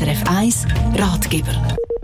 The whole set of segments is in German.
SRF 1 Ratgeber.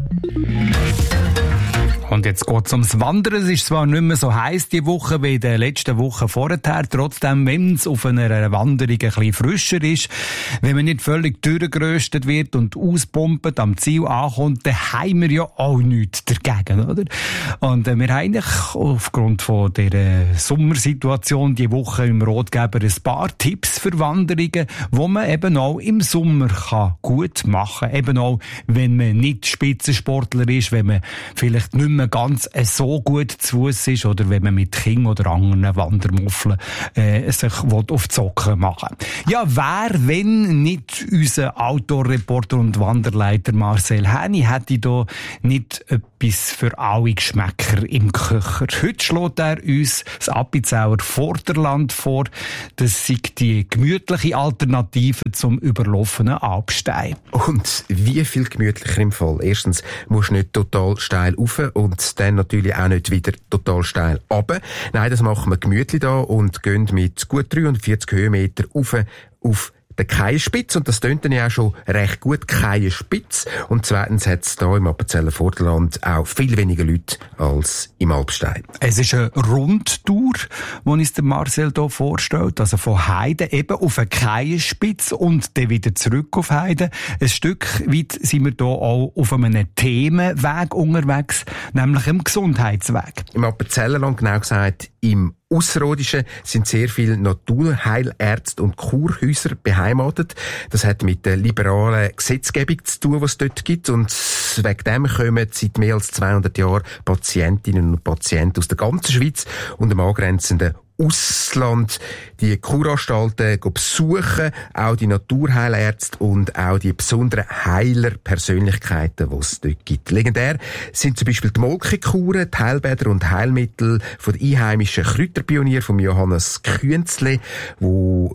Und jetzt geht es ums Wandern. Es ist zwar nicht mehr so heiß die Woche wie in den letzten Wochen vorher. Trotzdem, wenn es auf einer Wanderung ein bisschen frischer ist, wenn man nicht völlig durchgeröstet wird und auspumpt, am Ziel ankommt, dann haben wir ja auch nichts dagegen, oder? Und wir haben eigentlich aufgrund von dieser Sommersituation die Woche im Ratgeber ein paar Tipps für Wanderungen, die man eben auch im Sommer gut machen kann. Eben auch, wenn man nicht Spitzensportler ist, wenn man vielleicht nicht mehr ganz so gut zu Fuss ist oder wenn man mit Kindern oder anderen Wandermuffeln sich auf die Socken machen will. Ja, wer, wenn nicht unser Outdoor-Reporter und Wanderleiter Marcel Häni, hätte da nicht etwas für alle Geschmäcker im Köcher. Heute schlägt er uns das Appenzauer Vorderland vor. Das ist die gemütliche Alternative zum überlaufenen Alpstein. Und wie viel gemütlicher im Fall? Erstens musst du nicht total steil rauf und dann natürlich auch nicht wieder total steil runter. Nein, das machen wir gemütlich da und gehen mit gut 340 Höhenmeter rauf auf der Keienspitze. Und das tönt dann ja auch schon recht gut, Keienspitze. Und zweitens hat es da im Appenzeller Vorderland auch viel weniger Leute als im Alpstein. Es ist eine Rundtour, die uns der Marcel hier vorstellt. Also von Heide eben auf eine Keienspitze und dann wieder zurück auf Heide. Ein Stück weit sind wir hier auch auf einem Themenweg unterwegs, nämlich im Gesundheitsweg. Im Appenzellerland, genau gesagt im Ausserrhodischen, sind sehr viele Naturheilärzte und Kurhäuser beheimatet. Das hat mit der liberalen Gesetzgebung zu tun, die es dort gibt. Und wegen dem kommen seit mehr als 200 Jahren Patientinnen und Patienten aus der ganzen Schweiz und dem angrenzenden Ausland die Kuranstalten besuchen, auch die Naturheilärzte und auch die besonderen Heilerpersönlichkeiten, die es dort gibt. Legendär sind zum Beispiel die Molkekuren, die Heilbäder und Heilmittel von der einheimischen Kräuterpionier von Johannes Künzle, der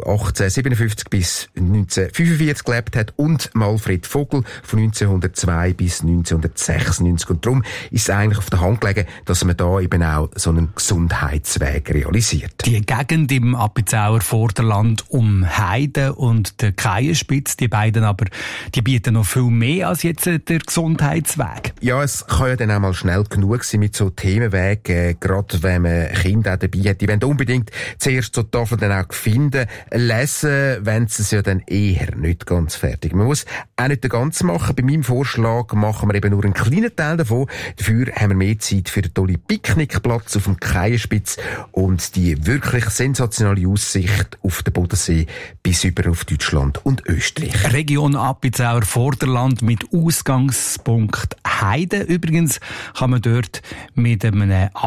1857 bis 1945 gelebt hat, und Malfred Vogel von 1902 bis 1996. Und darum ist es eigentlich auf der Hand gelegen, dass man da eben auch so einen Gesundheitsweg realisiert. Die Gegend im Appenzauer Vorderland um Heide und der Keienspitze, die beiden aber, die bieten noch viel mehr als jetzt der Gesundheitsweg. Ja, es kann ja dann auch mal schnell genug sein mit so Themenwegen, gerade wenn man Kinder auch dabei hat. Die wollen unbedingt zuerst so Tafeln dann auch finden, lesen, wenn sie es ja dann eher nicht ganz fertig. Man muss auch nicht den ganzen machen. Bei meinem Vorschlag machen wir eben nur einen kleinen Teil davon. Dafür haben wir mehr Zeit für den tollen Picknickplatz auf dem Keienspitz und die wirklich sensationelle Aussicht auf den Bodensee bis über auf Deutschland und Österreich. Region Appenzauer Vorderland mit Ausgangspunkt Heide. Übrigens kann man dort mit dem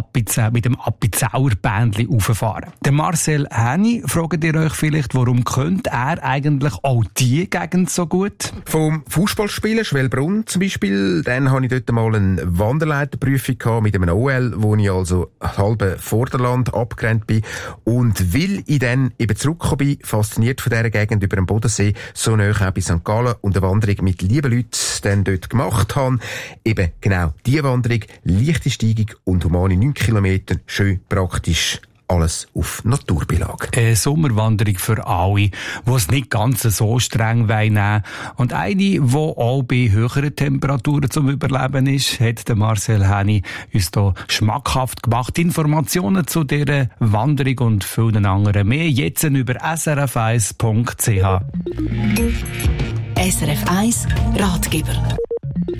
Appenzauer Bändli rauffahren. Der Marcel Häni, fragt ihr euch vielleicht, warum könnte er eigentlich auch diese Gegend so gut? Vom Fußballspielen, Schwellbrunn zum Beispiel, dann hatte ich dort mal eine Wanderleiterprüfung mit einem OL, wo ich also halbe Vorderland abgerannt bin. Und weil ich dann eben zurückgekommen bin, fasziniert von dieser Gegend über den Bodensee, so nahe auch bei St. Gallen und eine Wanderung mit lieben Leuten dann dort gemacht habe. Eben genau diese Wanderung, leichte Steigung und humane 9 Kilometer, schön praktisch. Alles auf Naturbeilage. Eine Sommerwanderung für alle, die es nicht ganz so streng nehmen. Und eine, die auch bei höheren Temperaturen zum Überleben ist, hat der Marcel Häni uns hier schmackhaft gemacht. Informationen zu dieser Wanderung und vielen anderen mehr jetzt über srf1.ch. SRF 1 Ratgeber.